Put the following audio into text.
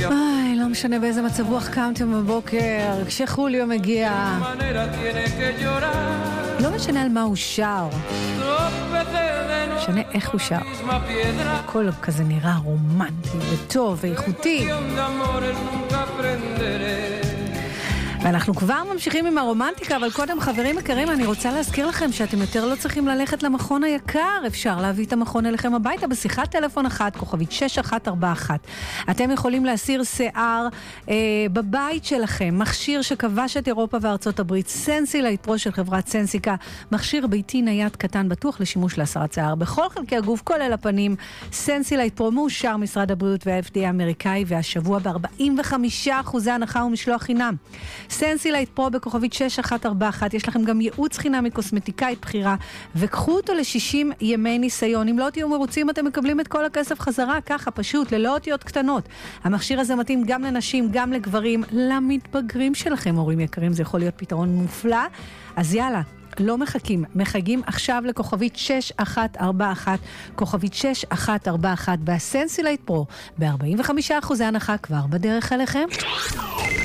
לא משנה באיזה מצב רוח קמתם בבוקר, כשחוליו מגיע, לא משנה על מה הוא שר, משנה איך הוא שר. הכל כזה נראה רומנטי וטוב ואיכותי. ואנחנו כבר ממשיכים עם הרומנטיקה, אבל קודם חברים יקרים, אני רוצה להזכיר לכם שאתם יותר לא צריכים ללכת למכון היקר, אפשר להביא את המכון אליכם הביתה בשיחת טלפון אחת, כוכבית 6141. אתם יכולים להסיר שיער בבית שלכם, מכשיר שכבש את אירופה וארצות הברית, סנסילייט פרו של חברת סנסיקה, מכשיר ביתי נייד קטן בטוח לשימוש להסרת שיער בכל חלקי הגוף, כולל הפנים. סנסילייט פרו מאושר משרד הבריאות וה-FDA האמריקאי, והשבוע ב-45% הנחה ומשלוח חינם. סנסילייט פרו בכוכבית 6141, יש לכם גם ייעוץ חינם מקוסמטיקאית בחירה, וקחו אותו ל-60 ימי ניסיון. אם לא תהיו מרוצים, אתם מקבלים את כל הכסף חזרה, ככה פשוט, ללא אותיות קטנות. המכשיר הזה מתאים גם לנשים, גם לגברים, למתבגרים שלכם, הורים יקרים, זה יכול להיות פתרון מופלא. אז יאללה, לא מחכים, מחגים עכשיו לכוכבית 6141, כוכבית 6141 בסנסילייט פרו, ב-45% הנחה כבר בדרך אליכם.